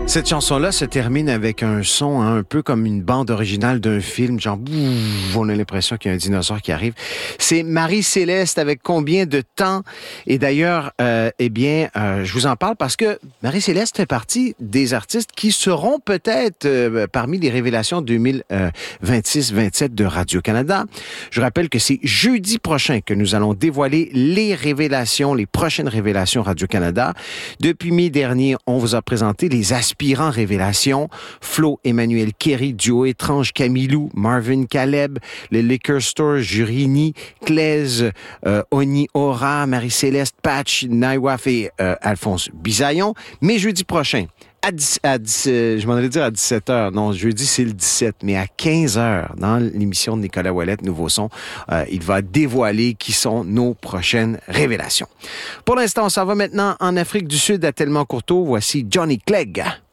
Cette chanson-là se termine avec un son un peu comme une bande originale d'un film, genre on a l'impression qu'il y a un dinosaure qui arrive. C'est Marie-Céleste avec Combien de temps? Et d'ailleurs, je vous en parle parce que Marie-Céleste fait partie des artistes qui seront peut-être parmi les révélations 2026-27 de Radio-Canada. Je rappelle que c'est jeudi prochain que nous allons dévoiler les prochaines révélations Radio-Canada. Depuis mi-dernier, on vous a présenté les aspirants révélations. Flo, Emmanuel Kerry, duo étrange, Camilou, Marvin Caleb, le Liquor Store, Jurini, Claise, Oni Ora, Marie-Céleste, Patch, Naïwaf et Alphonse Bisaillon. Mais jeudi prochain, je m'en allais dire à 17h. Non, jeudi, c'est le 17. Mais à 15h, dans l'émission de Nicolas Ouellette, Nouveau Son, il va dévoiler qui sont nos prochaines révélations. Pour l'instant, on s'en va maintenant en Afrique du Sud à Tellement Courteau. Voici Johnny Clegg.